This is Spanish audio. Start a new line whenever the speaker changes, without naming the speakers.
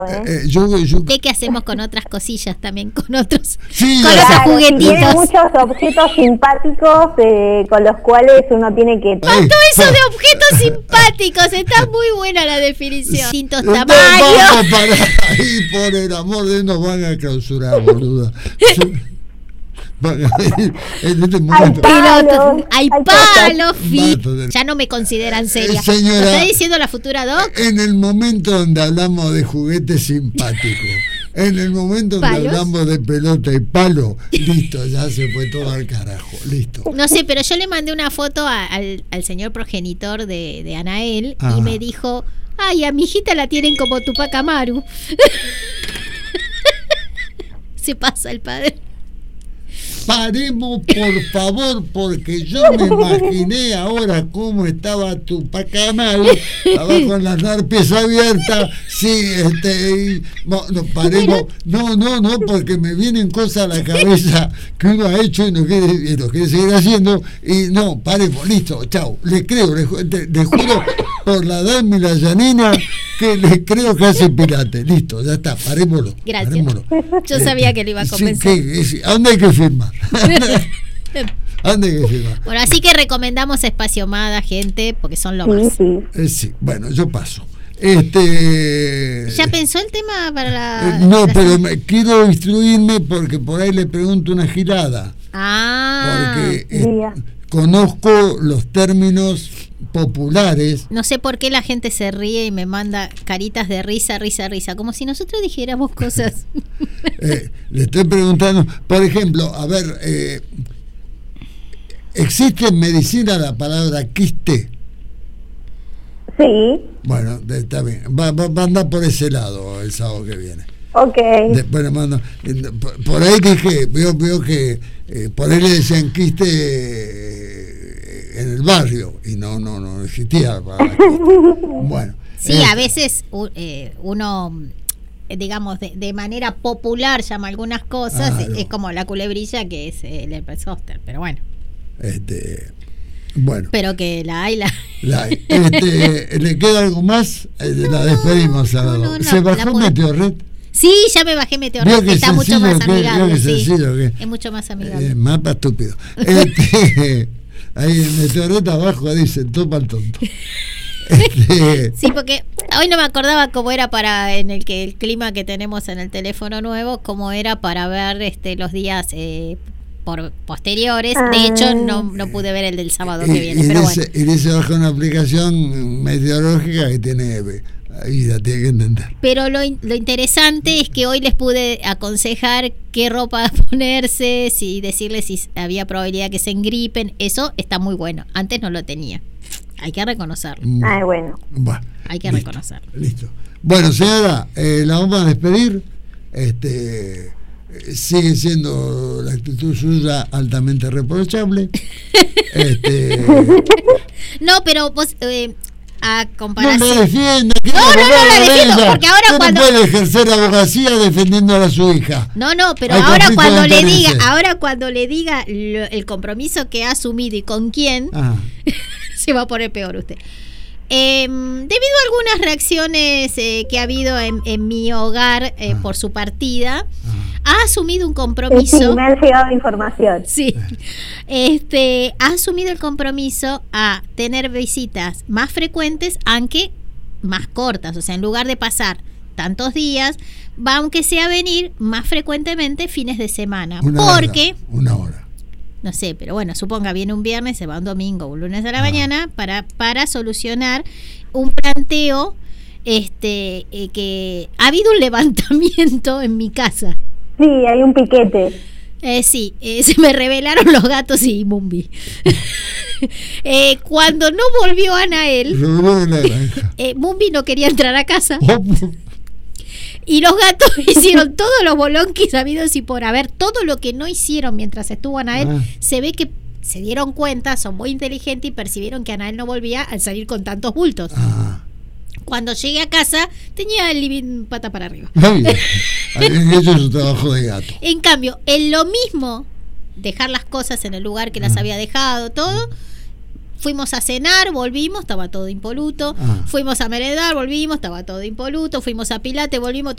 ¿Qué hacemos con otras cosillas también, con otros,
sí,
con otros juguetitos?
Tiene muchos objetos simpáticos con los cuales uno tiene que...
Todo eso de objetos simpáticos, está muy buena la definición. Distintos
Vamos
tamaños.
para ahí, por el amor de Dios, nos van a clausurar, boluda. Van a venir en este momento.
Hay palos, ya no me consideran seria.
Señora,
¿Lo está diciendo la futura doc?
En el momento donde hablamos de juguetes simpáticos, en el momento donde hablamos de pelota y palo, listo, ya se fue todo al carajo, listo.
No sé, pero yo le mandé una foto al señor progenitor de Anael y me dijo, ay, a mi hijita la tienen como Tupac Amaru. Se pasa el padre.
Paremos, por favor, porque yo me imaginé ahora cómo estaba Tupac Amaru, estaba con las narpes abiertas, no, paremos, no, porque me vienen cosas a la cabeza que uno ha hecho y lo quiere seguir haciendo, y no, paremos, listo, chao, le creo, le juro por la Dama y la Yanina que le creo que hace pirate, listo, ya está, parémoslo.
Gracias.
Parémoslo.
Yo sabía que lo iba a convencer.
¿A dónde hay que firmar?
Bueno, así que recomendamos Espacio Mada, gente, porque son lo más.
Sí, bueno, yo paso.
¿Ya pensó el tema para la...?
No, pero quiero instruirme porque por ahí le pregunto una girada. Porque conozco los términos populares.
No sé por qué la gente se ríe y me manda caritas de risa, como si nosotros dijéramos cosas.
Le estoy preguntando, por ejemplo, a ver, ¿existe en medicina la palabra quiste?
Sí.
Bueno, está bien, va a andar por ese lado el sábado que viene.
Ok.
Después le mando, por ahí dije, veo que por ahí le decían quiste en el barrio y no existía. Bueno.
Sí, a veces uno, digamos, de manera popular llama algunas cosas, es como la culebrilla que es el herpes zóster, pero bueno.
Bueno.
Pero que la hay.
¿Le queda algo más? La despedimos a la ¿Se bajó Meteorred?
Sí, ya me bajé Meteorred, está mucho más amigable. Es mucho más amigable.
Mapa estúpido. Ahí en Meteorred abajo dicen topa al tonto.
Sí, porque hoy no me acordaba cómo era para en el clima que tenemos en el teléfono nuevo, cómo era para ver los días por posteriores. De hecho no pude ver el del sábado que viene, pero bueno.
Y dice baja una aplicación meteorológica que tiene ahí la tiene que entender.
Pero lo interesante es que hoy les pude aconsejar qué ropa ponerse, decirles si había probabilidad que se engripen. Eso está muy bueno. Antes no lo tenía. Hay que reconocerlo.
Bueno.
Hay que reconocerlo.
Listo. Bueno, señora, la vamos a despedir. Sigue siendo la actitud suya altamente reprochable.
No, pero vos a comparación.
No me defienda.
No la defiendo, porque ahora
usted
cuando
no puede ejercer abogacía defendiendo a su hija.
No, pero ahora cuando le diga el compromiso que ha asumido y con quién, se va a poner peor usted. Debido a algunas reacciones que ha habido en mi hogar por su partida, ha asumido un compromiso.
Sí, me ha llegado información.
Sí. Ha asumido el compromiso a tener visitas más frecuentes, aunque más cortas. O sea, en lugar de pasar tantos días, va aunque sea venir más frecuentemente fines de semana.
Una hora.
No sé, pero bueno, suponga, viene un viernes, se va un domingo, un lunes a la mañana para solucionar un planteo que ha habido un levantamiento en mi casa.
Sí, hay un piquete.
Sí, se me revelaron los gatos y Mumbi. Cuando no volvió Anael, Mumbi no quería entrar a casa. Y los gatos hicieron todos los bolonquis habidos y por haber. Todo lo que no hicieron mientras estuvo Anael, se ve que se dieron cuenta, son muy inteligentes y percibieron que Anael no volvía al salir con tantos bultos. Cuando llegué a casa, tenía el living pata para arriba.
Eso es su trabajo de gato.
En cambio, en lo mismo, dejar las cosas en el lugar que las había dejado, todo, Fuimos a cenar, volvimos, estaba todo impoluto. Fuimos a merendar, volvimos, estaba todo impoluto. Fuimos a Pilates, volvimos,